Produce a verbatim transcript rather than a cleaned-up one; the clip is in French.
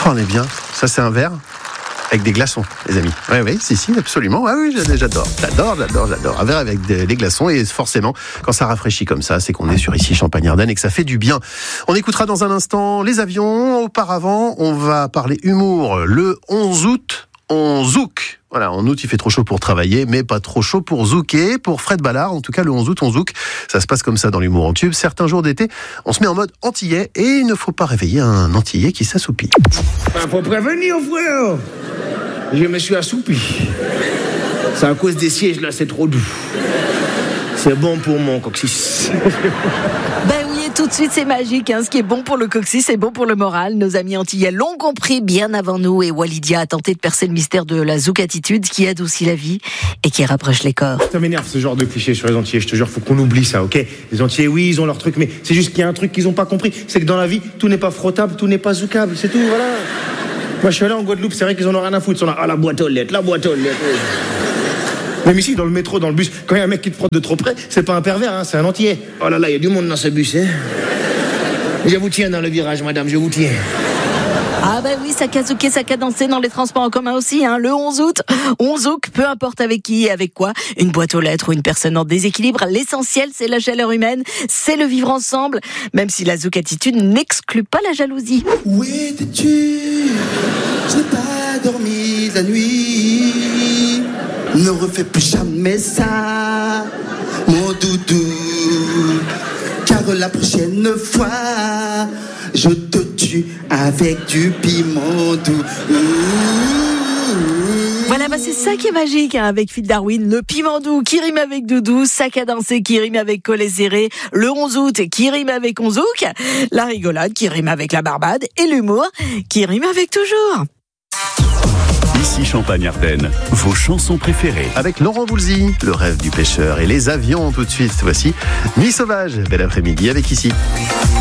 Oh, on est bien. Ça, c'est un verre avec des glaçons, les amis. Oui, oui, si, si, absolument. Ah oui, j'adore, j'adore, j'adore, j'adore. Un verre avec des, des glaçons et forcément, quand ça rafraîchit comme ça, c'est qu'on est sur ici Champagne-Ardenne et que ça fait du bien. On écoutera dans un instant les avions. Auparavant, on va parler humour. Le onze août, on zouk. Voilà, en août, il fait trop chaud pour travailler, mais pas trop chaud pour zouker. Pour Fred Ballard, en tout cas, le onze août, on zouk. Ça se passe comme ça dans l'humour en tube. Certains jours d'été, on se met en mode antillais et il ne faut pas réveiller un antillais qui s'assoupit. Ben, faut prévenir, frère. Je me suis assoupi. C'est à cause des sièges, là, c'est trop doux. C'est bon pour mon coccyx. Ben oui, et tout de suite, c'est magique. Hein. Ce qui est bon pour le coccyx, c'est bon pour le moral. Nos amis antillais l'ont compris bien avant nous. Et Walidia a tenté de percer le mystère de la zouk-attitude qui adoucit la vie et qui rapproche les corps. Ça m'énerve, ce genre de cliché sur les Antillais. Je te jure, faut qu'on oublie ça, ok? Les Antillais, oui, ils ont leur truc, mais c'est juste qu'il y a un truc qu'ils n'ont pas compris. C'est que dans la vie, tout n'est pas frottable, tout n'est pas zoukable. C'est tout, voilà. Moi, je suis allé en Guadeloupe, c'est vrai qu'ils en ont rien à foutre. Ils sont là, ah, la boîte aux lettres, la boîte aux lettres. Même ici, dans le métro, dans le bus, quand il y a un mec qui te frotte de trop près, c'est pas un pervers, hein, c'est un Antillais. Oh là là, il y a du monde dans ce bus, hein. Je vous tiens dans le virage, madame, je vous tiens. Ah ben oui, ça kazouké, ça dansé dans les transports en commun aussi, hein. Le onze août, on zouk, peu importe avec qui et avec quoi, une boîte aux lettres ou une personne en déséquilibre, l'essentiel c'est la chaleur humaine, c'est le vivre ensemble, même si la zouk-attitude n'exclut pas la jalousie. Où étais-tu? Je n'ai pas dormi la nuit. Ne refais plus jamais ça, mon doudou, car la prochaine fois je te tue avec du piment doux. Voilà, bah c'est ça qui est magique, hein, avec Phil Darwin, le piment doux qui rime avec doudou, sac à danser qui rime avec collet serré, le onze août qui rime avec on zouk, la rigolade qui rime avec la barbade et l'humour qui rime avec toujours. Ici Champagne-Ardenne, vos chansons préférées. Avec Laurent Voulzy, le rêve du pêcheur et les avions tout de suite. Voici Nuit sauvage, bel après-midi avec ici.